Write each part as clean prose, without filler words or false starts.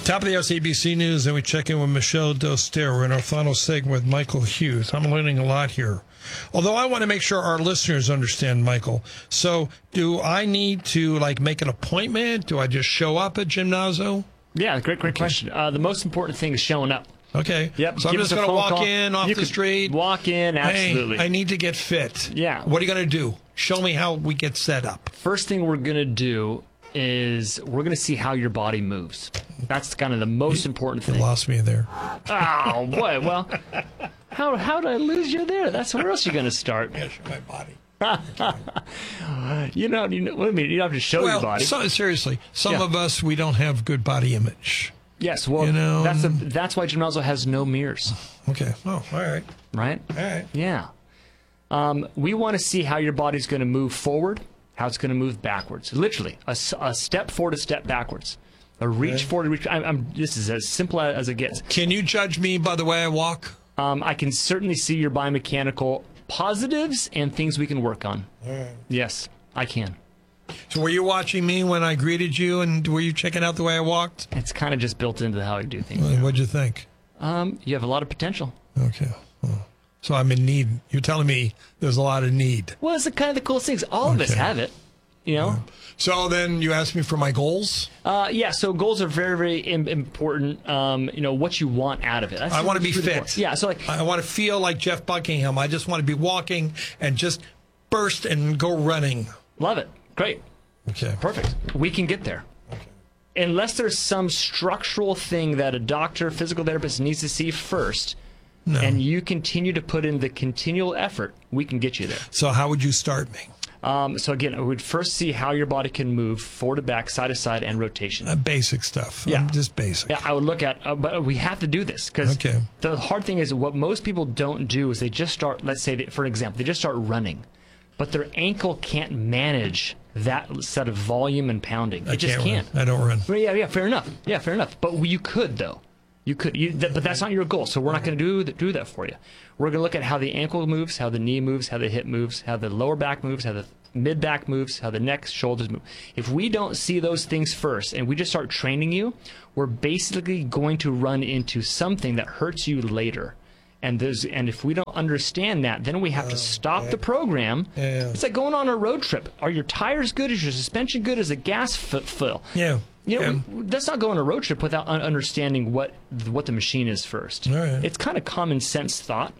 Top of the hour, ABC News, and we check in with Michelle Doster. We're in our final segment with Michael Hughes. I'm learning a lot here. Although I want to make sure our listeners understand, Michael. So do I need to, make an appointment? Do I just show up at Gymnazo? Yeah, great question. The most important thing is showing up. Okay. Yep. So I'm just going to walk in off the street. Walk in, absolutely. Hey, I need to get fit. Yeah. What are you going to do? Show me how we get set up. First thing we're going to do is we're going to see how your body moves. That's kind of the most important thing. You lost me there. Oh, boy. Well, how did I lose you there? That's where else are you going to start? Yeah, show my body. You don't have to show your body. Seriously, some of us, we don't have good body image. Yes, well, that's why Gymnazo has no mirrors. Okay. Oh, all right. Right? All right. Yeah. We want to see how your body's going to move forward, how it's going to move backwards. Literally, a step forward, a step backwards. A reach forward, a reach. This is as simple as it gets. Can you judge me by the way I walk? I can certainly see your biomechanical positives and things we can work on. All right. Yes, I can. So were you watching me when I greeted you, and were you checking out the way I walked? It's kind of just built into how I do things. Well, what'd you think? You have a lot of potential. Okay. Well, so I'm in need. You're telling me there's a lot of need. Well, it's kind of the coolest things. All of us have it, you know. Yeah. So then you asked me for my goals? Yeah, so goals are very, very important. What you want out of it. I want to be fit. Important. Yeah, so I want to feel like Jeff Buckingham. I just want to be walking and just burst and go running. Love it. Great. Okay. Perfect. We can get there. Okay. Unless there's some structural thing that a doctor, physical therapist needs to see first, and you continue to put in the continual effort, we can get you there. So how would you start me? So again, I would first see how your body can move forward to back, side to side, and rotation. Basic stuff. Yeah. Just basic. Yeah, I would look at, but we have to do this because the hard thing is what most people don't do is they just start, let's say, for example, they just start running, but their ankle can't manage that set of volume and pounding. It just can't. I don't run. Well, yeah, fair enough. Yeah, fair enough. But you could, though. You could. But that's not your goal, so we're not going to do that for you. We're going to look at how the ankle moves, how the knee moves, how the hip moves, how the lower back moves, how the mid back moves, how the neck, shoulders move. If we don't see those things first and we just start training you, we're basically going to run into something that hurts you later. And if we don't understand that, then we have to stop the program. Yeah. It's like going on a road trip. Are your tires good? Is your suspension good? Is the gas fill? Yeah. Let's not go on a road trip without understanding what the machine is first. All right. It's kind of common sense thought.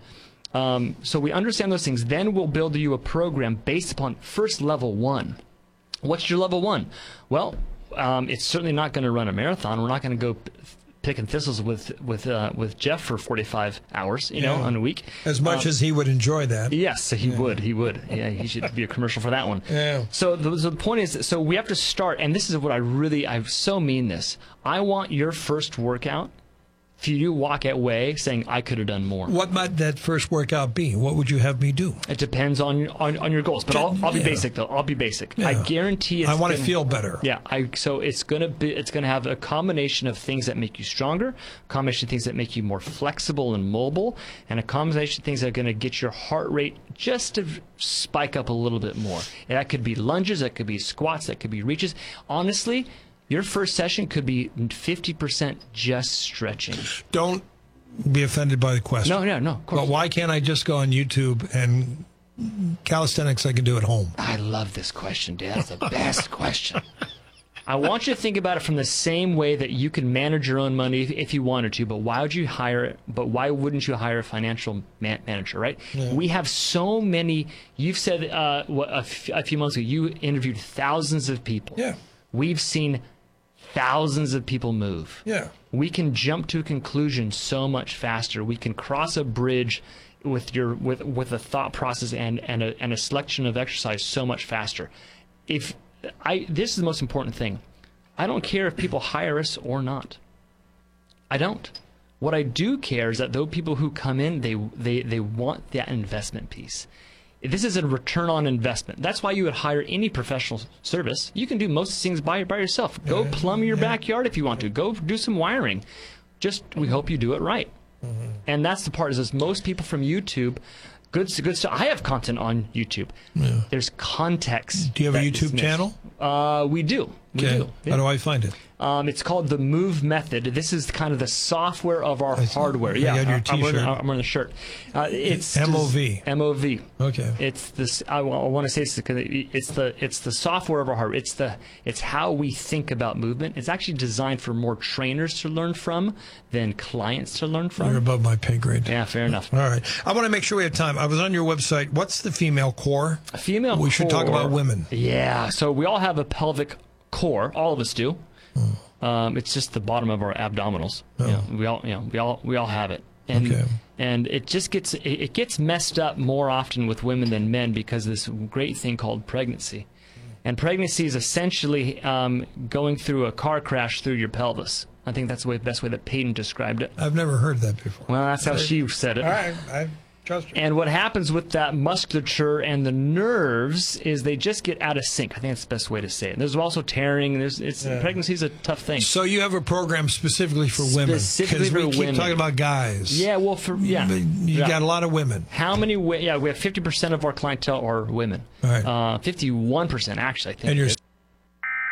So we understand those things. Then we'll build you a program based upon first level 1. What's your level 1? Well, it's certainly not going to run a marathon. We're not going to go picking thistles with Jeff for 45 hours, on a week. As much as he would enjoy that. Yes, he would. He would. Yeah, he should be a commercial for that one. Yeah. So the point is, so we have to start, and this is what I so mean this. I want your first workout for you to walk away saying, I could have done more. What might that first workout be? What would you have me do? It depends on your goals. But I'll be basic, though. I'll be basic. Yeah. I guarantee I want to feel better. Yeah. So it's gonna have a combination of things that make you stronger, a combination of things that make you more flexible and mobile, and a combination of things that are going to get your heart rate just to spike up a little bit more. And that could be lunges, that could be squats, that could be reaches. Honestly, your first session could be 50% just stretching. Don't be offended by the question. No, of course. But why can't I just go on YouTube and calisthenics I can do at home? I love this question, Dad. That's the best question. I want you to think about it from the same way that you can manage your own money if you wanted to, but why wouldn't you hire a financial manager, right? Yeah. We have so many. You've said a few months ago, you interviewed thousands of people. Yeah. We've seen thousands of people move. Yeah. We can jump to a conclusion so much faster. We can cross a bridge with a thought process and a selection of exercise so much faster. This is the most important thing. I don't care if people hire us or not. I don't. What I do care is that those people who come in, they want that investment piece. This is a return on investment. That's why you would hire any professional service. You can do most things by yourself. Go plumb your backyard if you want to. Go do some wiring. Just we hope you do it right. Mm-hmm. And that's the part is most people from YouTube, good stuff. I have content on YouTube. Yeah. There's context. Do you have a YouTube channel? We do. We Okay. do. Yeah. How do I find it? It's called the Move Method. This is kind of the software of our hardware. I got your I'm T-shirt. I'm wearing the shirt. It's MOV. MOV. Okay. It's this. I want to say it's the software of our hardware. It's how we think about movement. It's actually designed for more trainers to learn from than clients to learn from. You're above my pay grade. Yeah, fair enough. All right. I want to make sure we have time. I was on your website. What's the female core? A female We should talk core- about women. Yeah. So we all have a pelvic core. All of us do. It's just the bottom of our abdominals. We all have it. And, Okay. and it just gets messed up more often with women than men because of this great thing called pregnancy. And pregnancy is essentially going through a car crash through your pelvis. I think that's the best way that Peyton described it. I've never heard that before. Well, that's how she said it. All right. I trust her. And what happens with that musculature and the nerves is they just get out of sync. I think that's the best way to say it. There's also tearing. Pregnancy is a tough thing. So you have a program specifically for women. Specifically for Because we keep women. talking about guys. Yeah, well, You got a lot of women. How many? We have 50% of our clientele are women. All right. 51% actually. I think. And you're